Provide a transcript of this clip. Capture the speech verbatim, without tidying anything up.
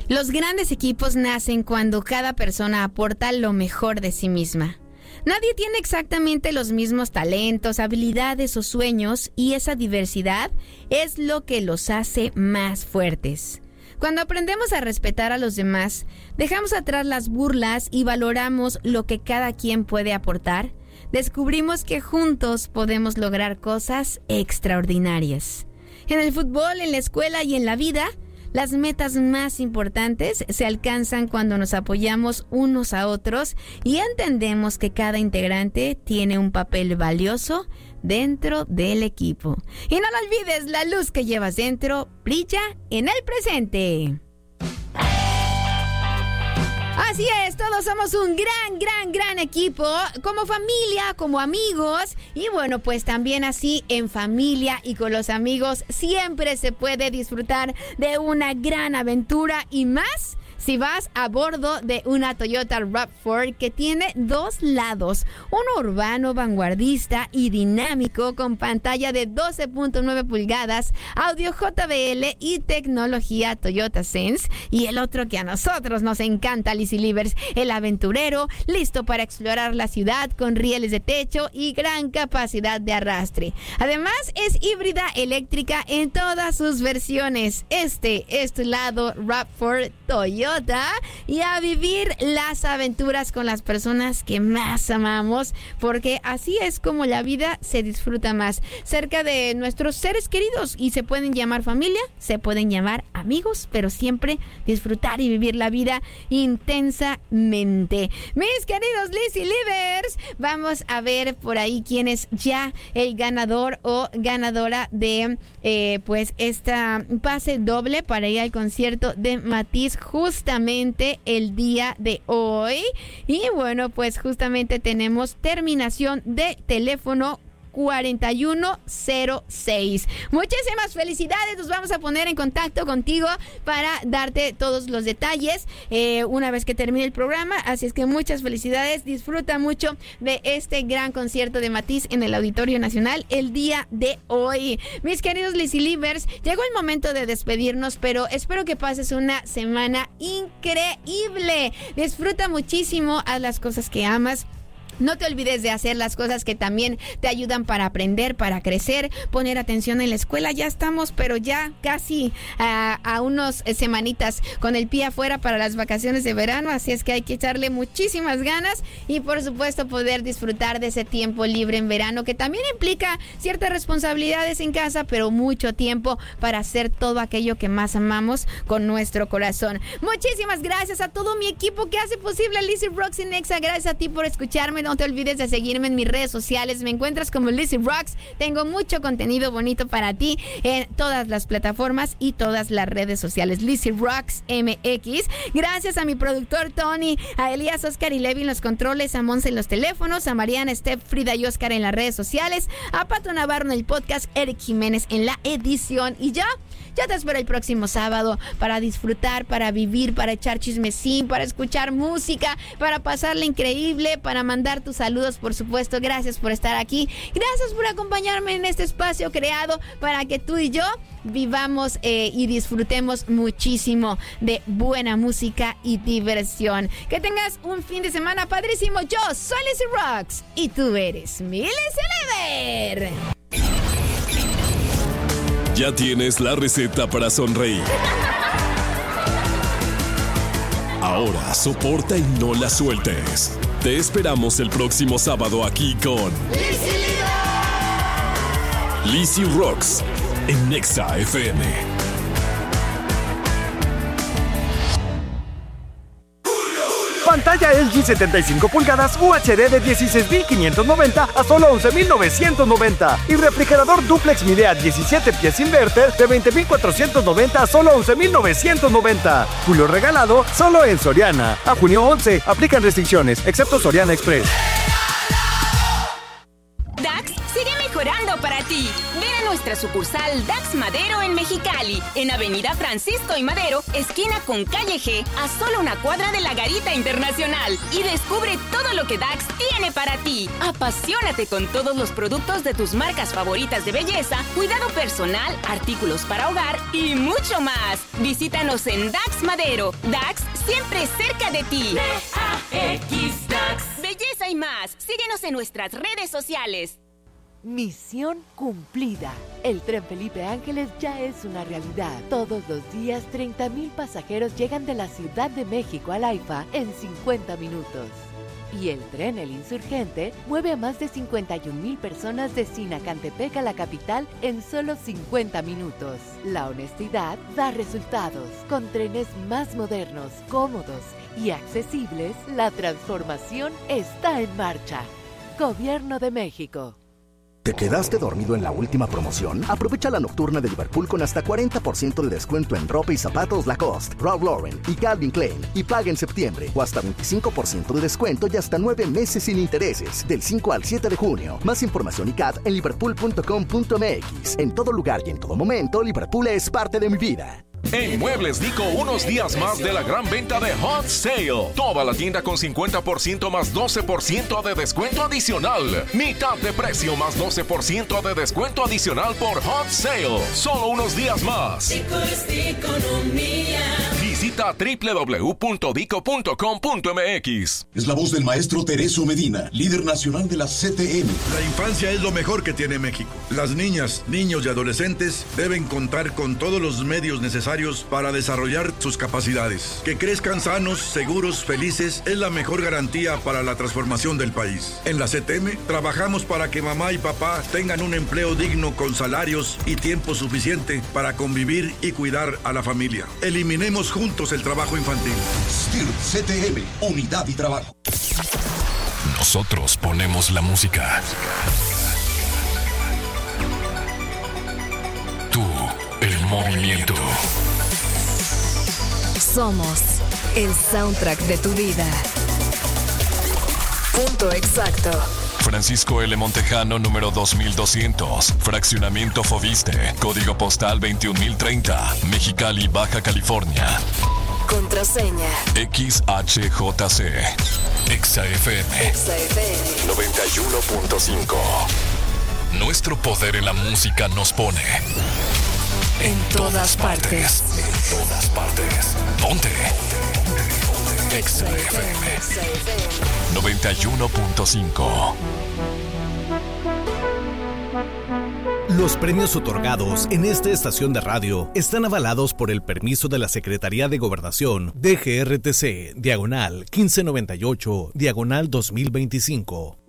Los grandes equipos nacen cuando cada persona aporta lo mejor de sí misma. Nadie tiene exactamente los mismos talentos, habilidades o sueños, y esa diversidad es lo que los hace más fuertes. Cuando aprendemos a respetar a los demás, dejamos atrás las burlas y valoramos lo que cada quien puede aportar, descubrimos que juntos podemos lograr cosas extraordinarias. En el fútbol, en la escuela y en la vida, las metas más importantes se alcanzan cuando nos apoyamos unos a otros y entendemos que cada integrante tiene un papel valioso dentro del equipo. Y no lo olvides, la luz que llevas dentro brilla en el presente. Así es, todos somos un gran, gran, gran equipo, como familia, como amigos, y bueno, pues también así en familia y con los amigos siempre se puede disfrutar de una gran aventura, y más si vas a bordo de una Toyota RAV cuatro que tiene dos lados, uno urbano, vanguardista y dinámico con pantalla de doce punto nueve pulgadas, audio J B L y tecnología Toyota Sense, y el otro que a nosotros nos encanta, Lizzy Livers, el aventurero, listo para explorar la ciudad con rieles de techo y gran capacidad de arrastre. Además es híbrida eléctrica en todas sus versiones. Este es tu lado RAV cuatro Toyota, y a vivir las aventuras con las personas que más amamos, porque así es como la vida se disfruta más, cerca de nuestros seres queridos, y se pueden llamar familia, se pueden llamar amigos, pero siempre disfrutar y vivir la vida intensamente. Mis queridos Lizzy Livers, vamos a ver por ahí quién es ya el ganador o ganadora de eh, pues esta pase doble para ir al concierto de Matiz justamente el día de hoy. Y bueno, pues justamente tenemos terminación de teléfono cuarenta y uno cero seis. Muchísimas felicidades, nos vamos a poner en contacto contigo para darte todos los detalles eh, una vez que termine el programa, así es que muchas felicidades, disfruta mucho de este gran concierto de Matiz en el Auditorio Nacional el día de hoy. Mis queridos Lizzy Livers, llegó el momento de despedirnos, pero espero que pases una semana increíble, disfruta muchísimo, haz las cosas que amas. No te olvides de hacer las cosas que también te ayudan para aprender, para crecer, poner atención en la escuela. Ya estamos, pero ya casi uh, a unos eh, semanitas con el pie afuera para las vacaciones de verano, así es que hay que echarle muchísimas ganas y por supuesto poder disfrutar de ese tiempo libre en verano, que también implica ciertas responsabilidades en casa, pero mucho tiempo para hacer todo aquello que más amamos con nuestro corazón. Muchísimas gracias a todo mi equipo que hace posible Lizzy Rocks en Exa. Gracias a ti por escucharme. No te olvides de seguirme en mis redes sociales. Me encuentras como Lizzy Rocks. Tengo mucho contenido bonito para ti en todas las plataformas y todas las redes sociales. Lizzy Rocks M X. Gracias a mi productor Tony, a Elías, Oscar y Levi en los controles, a Monse en los teléfonos, a Mariana, Steph, Frida y Oscar en las redes sociales, a Pato Navarro en el podcast, Eric Jiménez en la edición. Y yo, yo te espero el próximo sábado para disfrutar, para vivir, para echar chismecín, para escuchar música, para pasarla increíble, para mandar tus saludos, por supuesto. Gracias por estar aquí, gracias por acompañarme en este espacio creado para que tú y yo vivamos eh, y disfrutemos muchísimo de buena música y diversión. Que tengas un fin de semana padrísimo. Yo soy Lizzy Rocks y tú eres mi Lizzy Liver. Ya tienes la receta para sonreír. Ahora soporta y no la sueltes. Te esperamos el próximo sábado aquí con Lizzy Rocks en Exa F M. Pantalla L G setenta y cinco pulgadas U H D de dieciséis mil quinientos noventa a solo once mil novecientos noventa. Y refrigerador duplex Midea diecisiete pies inverter de veinte mil cuatrocientos noventa a solo once mil novecientos noventa. Julio regalado solo en Soriana. A junio once. Aplican restricciones, excepto Soriana Express. DAX sigue mejorando para ti. Ven a nuestra nuestra sucursal Dax Madero en Mexicali, en Avenida Francisco y Madero, esquina con Calle G, a solo una cuadra de la Garita Internacional. Y descubre todo lo que Dax tiene para ti. Apasionate con todos los productos de tus marcas favoritas de belleza, cuidado personal, artículos para hogar y mucho más. Visítanos en Dax Madero. Dax, siempre cerca de ti. D A X Dax. Belleza y más. Síguenos en nuestras redes sociales. Misión cumplida. El Tren Felipe Ángeles ya es una realidad. Todos los días, treinta mil pasajeros llegan de la Ciudad de México al AIFA en cincuenta minutos. Y el tren El Insurgente mueve a más de cincuenta y un mil personas de Sinacantepec a la capital en solo cincuenta minutos. La honestidad da resultados. Con trenes más modernos, cómodos y accesibles, la transformación está en marcha. Gobierno de México. ¿Te quedaste dormido en la última promoción? Aprovecha la nocturna de Liverpool con hasta cuarenta por ciento de descuento en ropa y zapatos Lacoste, Ralph Lauren y Calvin Klein. Y paga en septiembre o hasta veinticinco por ciento de descuento y hasta nueve meses sin intereses. Del cinco al siete de junio. Más información y C A D en liverpool punto com punto m x. En todo lugar y en todo momento, Liverpool es parte de mi vida. En Muebles Dico, unos días más de la gran venta de Hot Sale. Toda la tienda con cincuenta por ciento más doce por ciento de descuento adicional. Mitad de precio más doce por ciento de descuento adicional por Hot Sale. Solo unos días más. Dico es de economía. Visita doble u doble u doble u punto dico punto com punto m x. Es la voz del maestro Tereso Medina, líder nacional de la C T M. La infancia es lo mejor que tiene México. Las niñas, niños y adolescentes deben contar con todos los medios necesarios para desarrollar sus capacidades. Que crezcan sanos, seguros, felices es la mejor garantía para la transformación del país. En la C T M trabajamos para que mamá y papá tengan un empleo digno con salarios y tiempo suficiente para convivir y cuidar a la familia. Eliminemos juntos el trabajo infantil. S T I R C T M, unidad y trabajo. Nosotros ponemos la música. Tú, el movimiento. Somos el soundtrack de tu vida. Punto exacto. Francisco L. Montejano, número dos mil doscientos. Fraccionamiento Foviste. Código postal veintiún mil treinta. Mexicali, Baja California. Contraseña. X H J C. Exa F M. Exa F M. noventa y uno punto cinco. Nuestro poder en la música nos pone en todas partes. En todas partes. Ponte. Exa F M. noventa y uno punto cinco. Los premios otorgados en esta estación de radio están avalados por el permiso de la Secretaría de Gobernación D G R T C, diagonal quince noventa y ocho, diagonal dos mil veinticinco.